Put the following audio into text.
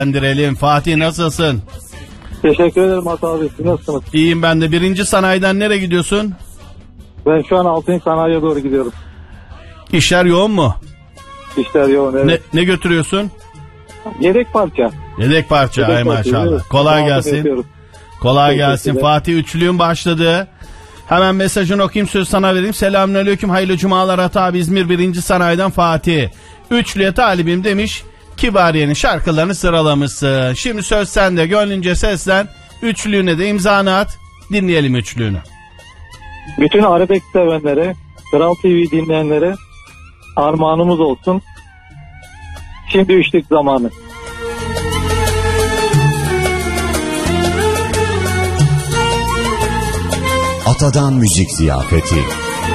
değerlendirelim. Fatih nasılsın? Teşekkür ederim Hatta abi. Siz nasılsınız? İyiyim ben de. 1. sanayiden nereye gidiyorsun? Ben şu an 6. sanayiye doğru gidiyorum. İşler yoğun mu? İşler yoğun, evet. Ne götürüyorsun? Yedek parça. Yedek parça. Ay maşallah. Evet. Kolay gelsin. Kolay gelsin. Fatih, üçlüğün başladı. Hemen mesajını okuyayım, söz sana vereyim. Selamünaleyküm, hayırlı cumalar Ata abi, İzmir 1. sanayiden Fatih. Üçlüye talibim demiş. Kibariye'nin şarkılarını sıralamışsın. Şimdi söz sende, gönlünce seslen. Üçlüğüne de imzanı at. Dinleyelim üçlüğünü. Bütün arabesk sevenlere, Kral TV dinleyenlere armağanımız olsun. Şimdi üçlük zamanı. Atadan müzik ziyafeti.